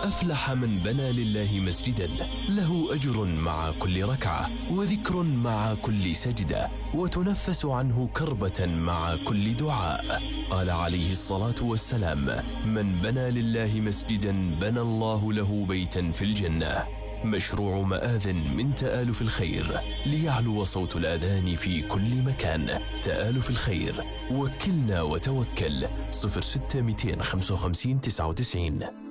أفلح من بنى لله مسجدا له أجر مع كل ركعة، وذكر مع كل سجدة، وتنفس عنه كربة مع كل دعاء. قال عليه الصلاة والسلام: من بنى لله مسجدا بنى الله له بيتا في الجنة. مشروع مآذن من تآلف الخير، ليعلو صوت الأذان في كل مكان. تآلف الخير، وكلنا وتوكل. 06 255 99.